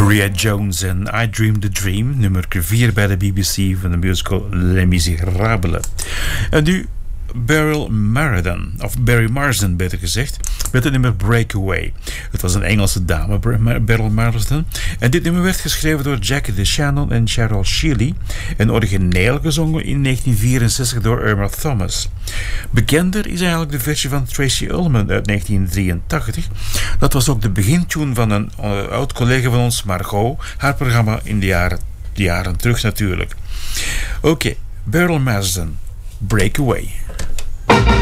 Bria Jones en I Dreamed the Dream, nummer 4 bij de BBC van de musical Les Miserables. En nu Barry Marsden beter gezegd, met het nummer Breakaway. Het was een Engelse dame, Beryl Marsden, en dit nummer werd geschreven door Jackie DeShannon en Cheryl Shealy en origineel gezongen in 1964 door Irma Thomas. Bekender is eigenlijk de versie van Tracy Ullman uit 1983. Dat was ook de begintune van een oud-collega van ons, Margot, haar programma in de jaren terug natuurlijk. Oké, Beryl Marsden, Breakaway.